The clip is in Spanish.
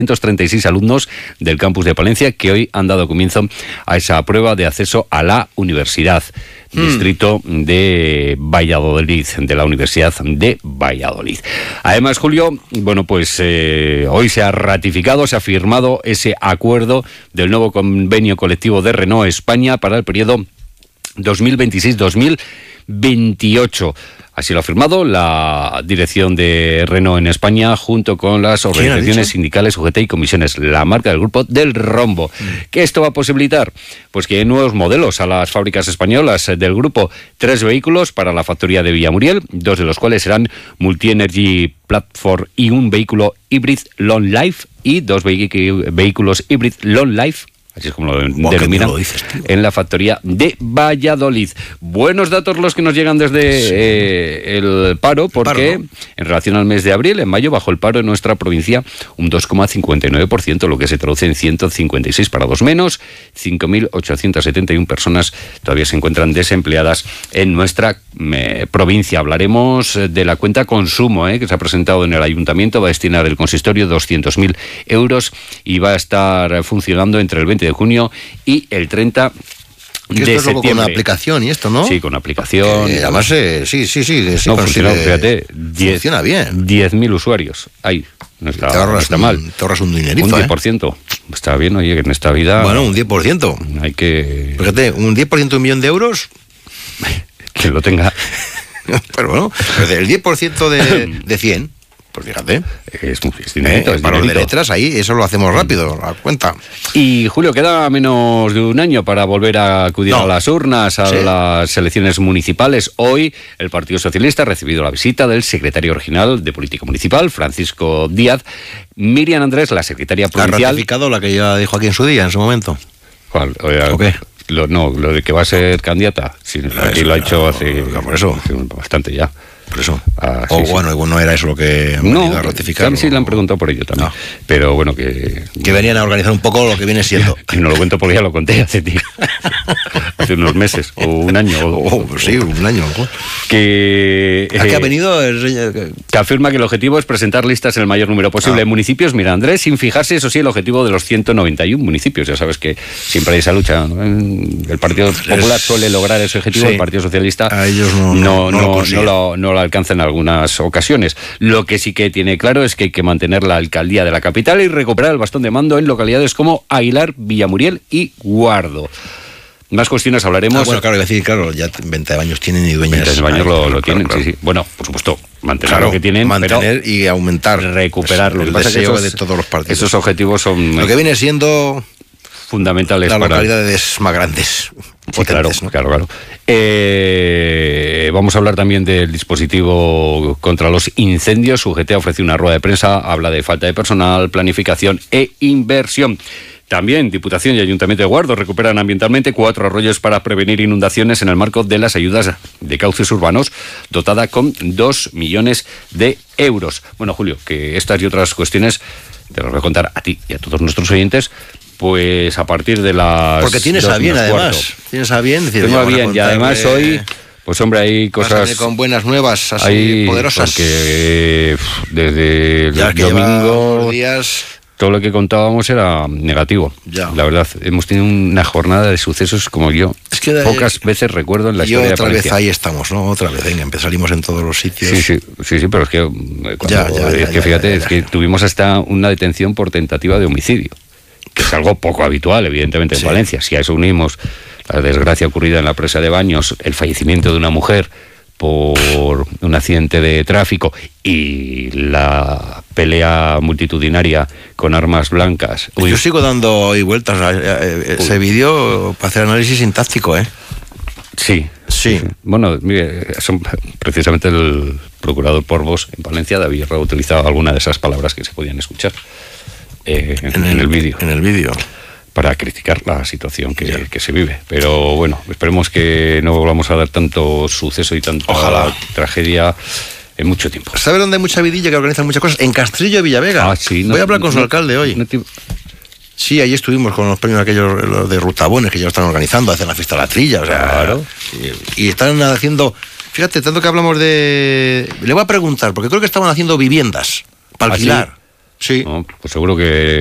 236 alumnos del campus de Palencia que hoy han dado comienzo a esa prueba de acceso a la universidad. Distrito de Valladolid, de la Universidad de Valladolid. Además, Julio, bueno, pues hoy se ha ratificado, se ha firmado ese acuerdo del nuevo convenio colectivo de Renault España para el periodo 2026-2028. Así lo ha firmado la dirección de Renault en España junto con las organizaciones sindicales, UGT y comisiones, la marca del grupo del Rombo. ¿Qué esto va a posibilitar? Pues que hay nuevos modelos a las fábricas españolas del grupo. 3 vehículos para la factoría de Villamuriel, 2 de los cuales serán Multi-Energy Platform y un vehículo Hybrid Long Life y 2 vehículos Hybrid Long Life, así es como lo denominan, en la factoría de Valladolid. Buenos datos los que nos llegan desde el paro, porque en relación al mes de abril, en mayo, bajó el paro en nuestra provincia un 2,59%, lo que se traduce en 156 parados menos. 5.871 personas todavía se encuentran desempleadas en nuestra provincia. Hablaremos de la cuenta consumo, que se ha presentado en el ayuntamiento. Va a destinar el consistorio 200.000 euros y va a estar funcionando entre el 20 de junio y el 30 de esto es septiembre. Con una aplicación y esto, ¿no? Sí, con aplicación. Además, sí. No, funciona, fíjate, funciona bien. 10.000 usuarios. Ahí, no está mal. Te ahorras un dinerito, un 10%. Está bien, oye, que en esta vida... Bueno, un 10%. Hay que... Fíjate, un 10% de $1 millón. Que lo tenga. Pero bueno, el 10% de 100... Pues fíjate, es dinerito, para los de letras, ahí eso lo hacemos rápido, la cuenta. Y Julio, queda menos de un año para volver a acudir a las urnas, a las elecciones municipales. Hoy el Partido Socialista ha recibido la visita del secretario regional de Política Municipal, Francisco Díaz. Miriam Andrés, la secretaria provincial... ¿Ha ratificado la que ya dijo aquí en su día, en su momento? ¿Cuál? ¿O qué? Lo de que va a ser candidata. Sí, aquí lo ha hecho hace bastante ya. Por eso. Bueno, no era eso lo que han venido a ratificar. Sí, le han preguntado por ello también. No. Pero bueno, que venían a organizar un poco lo que viene siendo. Y no lo cuento porque ya lo conté hace unos meses, o un año. Sí, un año. Que ha venido que afirma que el objetivo es presentar listas en el mayor número posible de municipios. Mira, Andrés, sin fijarse, eso sí, el objetivo de los 191 municipios. Ya sabes que siempre hay esa lucha, ¿no? El Partido Popular suele lograr ese objetivo, el Partido Socialista a ellos no lo alcanza en algunas ocasiones. Lo que sí que tiene claro es que hay que mantener la alcaldía de la capital y recuperar el bastón de mando en localidades como Aguilar, Villamuriel y Guardo. Más cuestiones hablaremos. Claro, ya 20 años tienen y dueñas. 20 años lo tienen, claro. Sí. Bueno, por supuesto, mantener lo que tienen, mantener y aumentar. Recuperarlo. El deseo de todos los partidos. Esos objetivos son... Lo que viene siendo... fundamentales las localidades más grandes. Sí, potentes, claro. Vamos a hablar también del dispositivo contra los incendios. UGT ofrece una rueda de prensa, habla de falta de personal, planificación e inversión. También Diputación y Ayuntamiento de Guardo recuperan ambientalmente 4 arroyos para prevenir inundaciones en el marco de las ayudas de cauces urbanos, dotada con 2 millones de euros. Bueno, Julio, que estas y otras cuestiones te las voy a contar a ti y a todos nuestros oyentes, pues a partir de las... Porque tienes a bien, además. Tienes a bien. Tengo a bien, y además hoy... Pues hombre, hay cosas... con buenas nuevas, así poderosas. Porque desde el domingo... días... Todo lo que contábamos era negativo. Ya. La verdad, hemos tenido una jornada de sucesos como yo. Es que pocas veces recuerdo en la historia de Palencia. Otra vez ahí estamos, ¿no? Otra vez, venga, salimos en todos los sitios. Sí, pero es que... Fíjate, es que tuvimos hasta una detención por tentativa de homicidio, que es algo poco habitual, evidentemente, en Valencia. Si a eso unimos la desgracia ocurrida en la presa de Baños, el fallecimiento de una mujer por un accidente de tráfico y la pelea multitudinaria con armas blancas. Yo sigo dando hoy vueltas a ese vídeo para hacer análisis sintáctico, ¿eh? Sí. Bueno, mire, precisamente el procurador Porvos en Valencia había reutilizado alguna de esas palabras que se podían escuchar en el vídeo. En el vídeo. Para criticar la situación que se vive. Pero bueno, esperemos que no volvamos a dar tanto suceso y tanta tragedia en mucho tiempo. ¿Sabes dónde hay mucha vidilla que organizan muchas cosas? En Castrillo de Villavega. Voy a hablar con su alcalde hoy. Sí, ahí estuvimos con los premios aquellos los de Rutabones que ya lo están organizando, hacen la fiesta de la trilla, o sea, claro. Y están haciendo, fíjate, tanto que hablamos de... Le voy a preguntar, porque creo que estaban haciendo viviendas para alquilar. Sí. ¿no? Pues seguro que